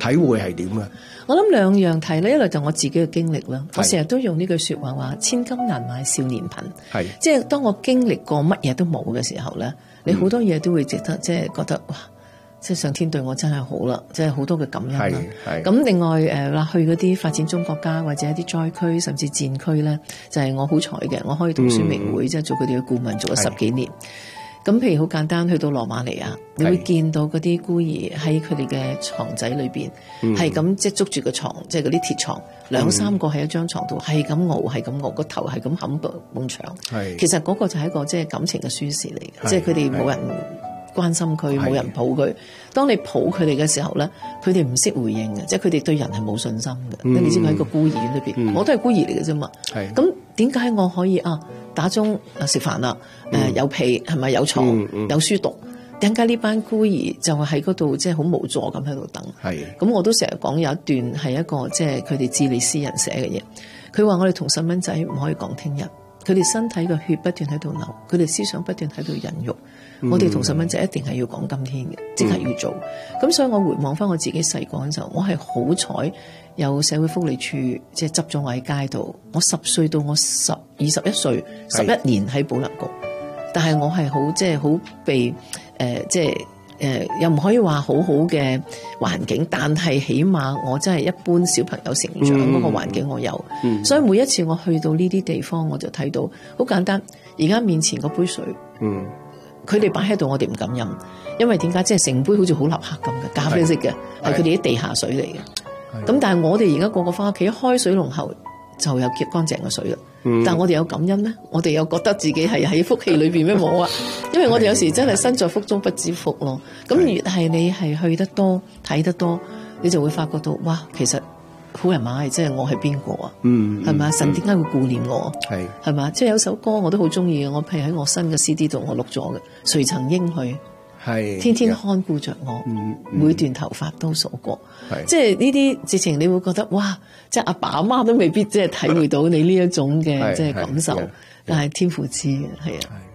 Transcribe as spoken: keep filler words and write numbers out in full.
體會係點啊？ 我諗兩樣睇咧，一來就我自己嘅經歷啦。我成日都用呢句說話話：千金難買少年貧。係，即係當我經歷過乜嘢都冇嘅時候咧，你好多嘢都會值得，即係覺得哇！即係上天對我真係好啦，即係好多嘅感恩啦。咁另外誒啦，去嗰啲發展中國家或者一啲災區甚至戰區咧，就係、是、我好彩嘅，我可以讀宣明會，即、嗯、係做佢哋嘅顧問，做咗十幾年。咁譬如好簡單，去到羅馬尼亞，你會見到嗰啲孤兒喺佢哋嘅床仔裏邊，係咁即係捉住個床，即係嗰啲鐵床，兩三個喺一張床度，係咁熬，係咁熬，個頭係咁冚埲牆。其實嗰個就係一個即係感情嘅宣泄嚟嘅，即係佢哋冇人關心佢，冇人抱佢。當你抱佢哋嘅時候咧，佢哋唔識回應嘅，即係佢哋對人係冇信心嘅。嗯、你知唔知喺個孤兒院裏邊、嗯，我都係孤兒嚟嘅啫嘛。咁點解我可以啊打鐘啊食飯啦？誒、嗯呃、有被係咪有床、嗯嗯、有書讀？點解呢班孤兒就係喺嗰度即係好無助咁喺度等？咁我都成日講有一段係一個即係佢哋智利詩人寫嘅嘢。佢話我哋同細蚊仔唔可以講聽日。佢哋身體嘅血不斷喺度流，佢哋思想不斷喺度孕育。嗯、我哋同細蚊仔一定係要講今天嘅，即刻要做。咁、嗯、所以我回望翻我自己細個嗰陣時候，我係好彩有社會福利處即係執咗我喺街度。我十歲到我十二十一歲，十一年喺保良局，但係我係好即係好被誒、呃、即係。誒、呃，又唔可以話好好嘅環境，但係起碼我真係一般小朋友成長嗰個環境我有、嗯嗯，所以每一次我去到呢啲地方，我就睇到好簡單。而家面前嗰杯水，嗯，佢哋擺喺度，我哋唔敢飲，因為點解？即係成杯好似好立克咁嘅咖啡色嘅，係佢哋啲地下水嚟嘅。咁但係我哋而家個個翻屋企，開水龍頭就有潔乾淨嘅水啦。嗯、但係我哋有感恩咩？我哋又覺得自己係喺福氣裏邊咩？冇啊！因為我哋有時真係身在福中不知福咯。咁越係你係去得多睇得多，你就會發覺到哇，其實好人馬係即係我係邊個啊？嗯，係咪？神點解會顧念我？係係嘛？即係有首歌我都好中意嘅，我譬如喺我新嘅 C D 度我錄咗嘅，誰曾應許？係天天看顧着我、嗯嗯，每段頭髮都數過。即係呢啲直情你會覺得哇！即係阿爸阿媽都未必即係體會到你呢一種嘅即係感受，但係天父知嘅係啊。